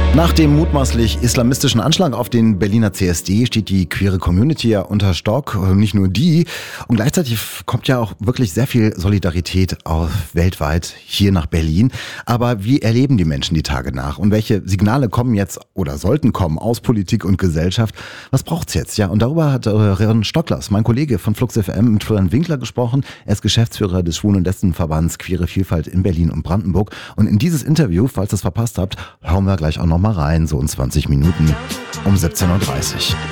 Nach dem mutmaßlich islamistischen Anschlag auf den Berliner CSD steht die queere Community ja unter Stock. Nicht nur die. Und gleichzeitig kommt ja auch wirklich sehr viel Solidarität auch weltweit hier nach Berlin. Aber wie erleben die Menschen die Tage nach? Und welche Signale kommen jetzt oder sollten kommen aus Politik und Gesellschaft? Was braucht's jetzt? Ja, und darüber hat Ron Stocklers, mein Kollege von Flux FM, mit Florian Winkler gesprochen. Er ist Geschäftsführer des Schwulen- und Lesbenverbands Queere Vielfalt in Berlin und Brandenburg. Und in dieses Interview, falls ihr es verpasst habt, hauen wir gleich auch noch mal rein, so in 20 Minuten um 17:30 Uhr.